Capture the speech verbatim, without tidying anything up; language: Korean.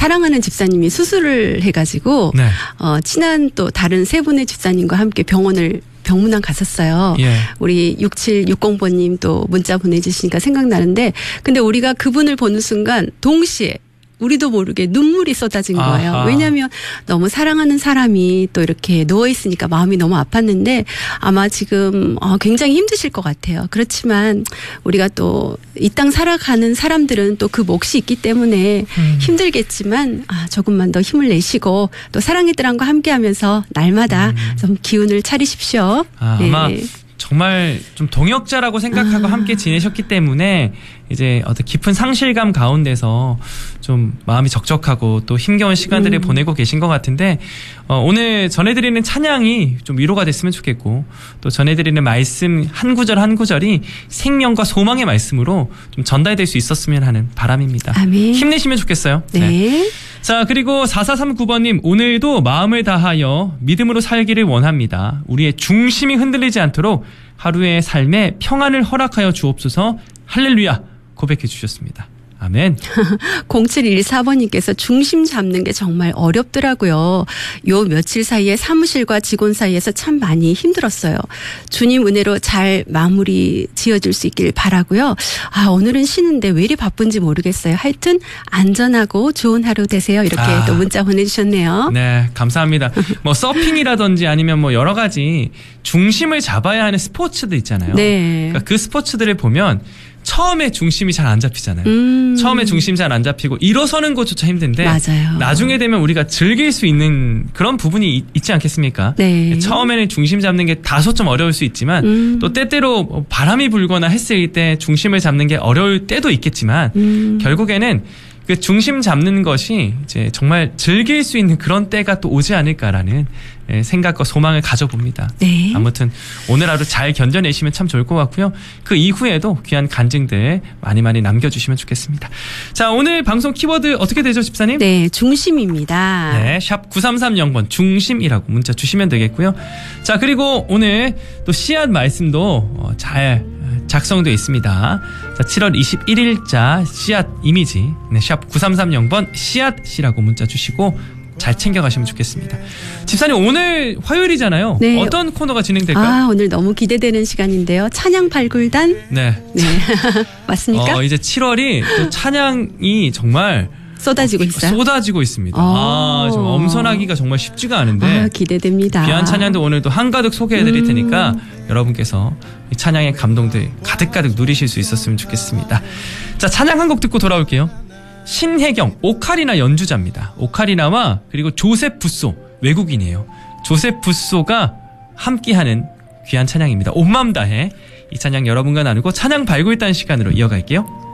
사랑하는 집사님이 수술을 해가지고 네. 어, 친한 또 다른 세 분의 집사님과 함께 병원을 병문안 갔었어요. 예. 우리 육칠육공 번님 또 문자 보내주시니까 생각나는데 근데 우리가 그분을 보는 순간 동시에 우리도 모르게 눈물이 쏟아진 거예요. 아하. 왜냐하면 너무 사랑하는 사람이 또 이렇게 누워있으니까 마음이 너무 아팠는데 아마 지금 굉장히 힘드실 것 같아요. 그렇지만 우리가 또 이 땅 살아가는 사람들은 또 그 몫이 있기 때문에 음. 힘들겠지만 아, 조금만 더 힘을 내시고 또 사랑이들과 함께하면서 날마다 음. 좀 기운을 차리십시오. 아, 네. 아마 정말 좀 동역자라고 생각하고 아. 함께 지내셨기 때문에 이제 어떤 깊은 상실감 가운데서 좀 마음이 적적하고 또 힘겨운 시간들을 음. 보내고 계신 것 같은데 어, 오늘 전해드리는 찬양이 좀 위로가 됐으면 좋겠고 또 전해드리는 말씀 한 구절 한 구절이 생명과 소망의 말씀으로 좀 전달될 수 있었으면 하는 바람입니다. 아멘. 힘내시면 좋겠어요. 네. 네. 자, 그리고 사사삼구 번님 오늘도 마음을 다하여 믿음으로 살기를 원합니다. 우리의 중심이 흔들리지 않도록 하루의 삶에 평안을 허락하여 주옵소서. 할렐루야 고백해 주셨습니다. 아멘. 공칠일사 번님께서 중심 잡는 게 정말 어렵더라고요. 요 며칠 사이에 사무실과 직원 사이에서 참 많이 힘들었어요. 주님 은혜로 잘 마무리 지어줄 수 있길 바라고요. 아, 오늘은 쉬는데 왜 이리 바쁜지 모르겠어요. 하여튼 안전하고 좋은 하루 되세요. 이렇게 아, 또 문자 보내주셨네요. 네, 감사합니다. 뭐 서핑이라든지 아니면 뭐 여러 가지 중심을 잡아야 하는 스포츠들 있잖아요. 네. 그러니까 그 스포츠들을 보면 처음에 중심이 잘 안 잡히잖아요. 음. 처음에 중심이 잘 안 잡히고 일어서는 것조차 힘든데 맞아요. 나중에 되면 우리가 즐길 수 있는 그런 부분이 있, 있지 않겠습니까? 네. 처음에는 중심 잡는 게 다소 좀 어려울 수 있지만 음. 또 때때로 바람이 불거나 했을 때 중심을 잡는 게 어려울 때도 있겠지만 음. 결국에는 그 중심 잡는 것이 이제 정말 즐길 수 있는 그런 때가 또 오지 않을까라는 생각과 소망을 가져봅니다. 네. 아무튼 오늘 하루 잘 견뎌내시면 참 좋을 것 같고요. 그 이후에도 귀한 간증들 많이 많이 남겨주시면 좋겠습니다. 자, 오늘 방송 키워드 어떻게 되죠, 집사님? 네, 중심입니다. 네, 샵 구삼삼영 번 중심이라고 문자 주시면 되겠고요. 자, 그리고 오늘 또 씨앗 말씀도 잘 작성되어 있습니다. 자, 칠월 이십일일자 씨앗 이미지 네, 샵 구삼삼영 번 씨앗이라고 문자 주시고 잘 챙겨가시면 좋겠습니다. 집사님 오늘 화요일이잖아요. 네. 어떤 코너가 진행될까요? 아, 오늘 너무 기대되는 시간인데요. 찬양 발굴단. 네. 네. 맞습니까? 어, 이제 칠월이 또 찬양이 정말 쏟아지고 있어요. 쏟아지고 있습니다. 아, 좀 엄선하기가 정말 쉽지가 않은데. 아, 기대됩니다. 귀한 찬양도 오늘 또 한가득 소개해드릴 음. 테니까 여러분께서 이 찬양의 감동들 가득가득 누리실 수 있었으면 좋겠습니다. 자, 찬양 한 곡 듣고 돌아올게요. 신혜경 오카리나 연주자입니다. 오카리나와 그리고 조셉 부소 외국인이에요. 조셉 부소가 함께하는 귀한 찬양입니다. 온 마음 다해 이 찬양 여러분과 나누고 찬양 발굴단 시간으로 이어갈게요.